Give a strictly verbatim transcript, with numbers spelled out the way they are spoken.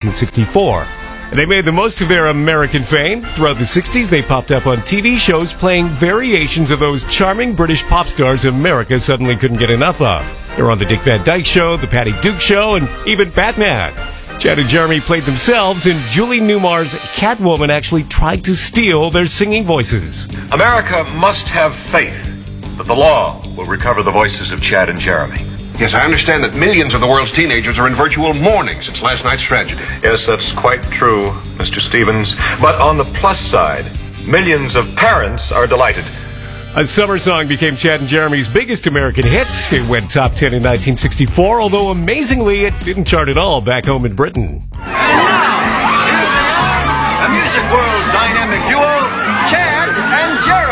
nineteen sixty-four. They made the most of their American fame. Throughout the sixties, they popped up on T V shows playing variations of those charming British pop stars America suddenly couldn't get enough of. They were on The Dick Van Dyke Show, The Patty Duke Show, and even Batman. Chad and Jeremy played themselves, and Julie Newmar's Catwoman actually tried to steal their singing voices. America must have faith that the law will recover the voices of Chad and Jeremy. Yes, I understand that millions of the world's teenagers are in virtual mourning since last night's tragedy. Yes, that's quite true, Mister Stevens. But on the plus side, millions of parents are delighted. A Summer Song became Chad and Jeremy's biggest American hit. It went top ten in nineteen sixty-four, although amazingly it didn't chart at all back home in Britain. And now, the music world's dynamic duo,